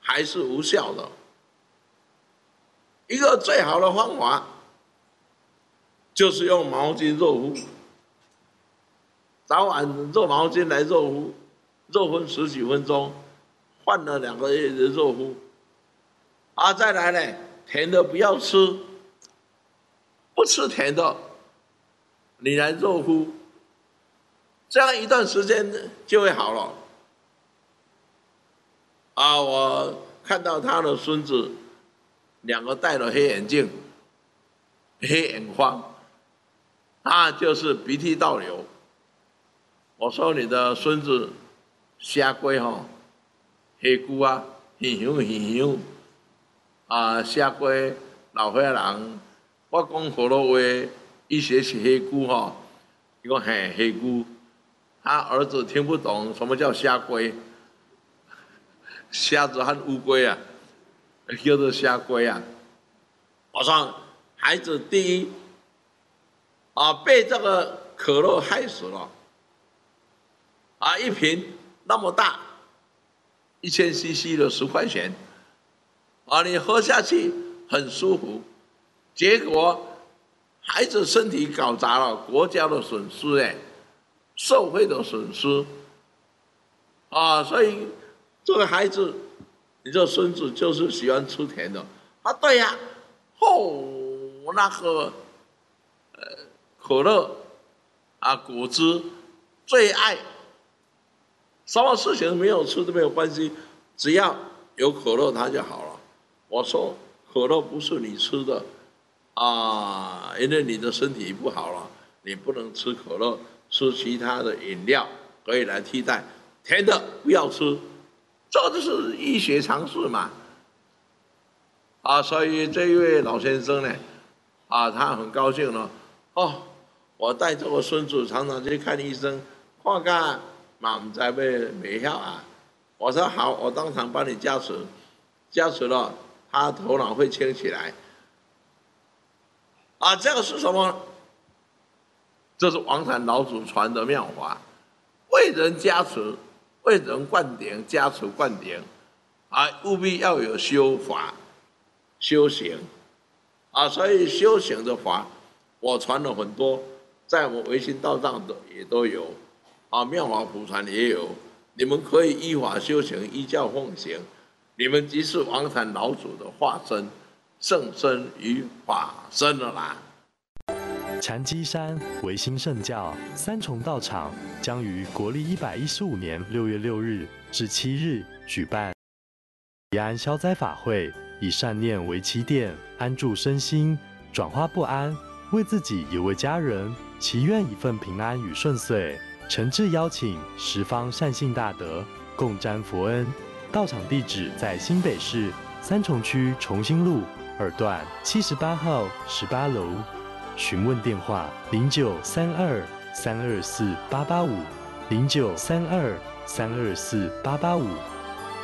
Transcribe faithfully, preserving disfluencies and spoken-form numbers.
还是无效的。一个最好的方法就是用毛巾热敷，早晚热毛巾来热敷，热敷十几分钟，换了两个月的热敷。啊，再来呢，甜的不要吃，不吃甜的，你来热敷，这样一段时间就会好了。啊，我看到他的孙子两个戴了黑眼镜，黑眼眶，他就是鼻涕倒流。我说你的孙子瞎龟吼，黑姑啊，很香很香。啊，写过老岁仔人，我讲河洛话，伊写是黑姑吼，伊讲嘿黑姑，他儿子听不懂什么叫虾龟，虾子和乌龟啊，叫做虾龟啊。我说孩子第一啊，被这个可乐害死了，啊，一瓶那么大，一千 C C 的十块钱。啊，你喝下去很舒服，结果孩子身体搞砸了，国家的损失哎，社会的损失啊，所以这个孩子，你这孙子就是喜欢吃甜的啊，对呀、啊，哦，那个呃可乐啊果汁最爱，什么事情没有吃都没有关系，只要有可乐它就好了。我说可乐不是你吃的啊，因为你的身体不好了，你不能吃可乐，吃其他的饮料可以来替代，甜的不要吃，这就是医学常识嘛。啊，所以这一位老先生呢，啊，他很高兴了，哦，我带着我孙子常常去看医生，看看嘛唔知要没效啊。我说好，我当场帮你加持，加持了。他头脑会清起来，啊，这个是什么？这是王禅老祖传的妙法，为人加持，为人灌顶，加持灌顶，啊，务必要有修法、修行，啊，所以修行的法，我传了很多，在我微信道上的也都有，啊，妙法普传也有，你们可以依法修行，依教奉行。你们即是王禅老祖的化身，圣身与法身了啦。 禅机山维新圣教三重道场将于国历一百一十五年六月六日至七日举办祈安消灾法会，以善念为起点，安住身心，转化不安，为自己也为家人，祈愿一份平安与顺遂。诚挚邀请十方善信大德共沾佛恩。道场地址在新北市三重区重新路二段七十八号十八楼，询问电话零九三二三二四八八五零九三二三二四八八五。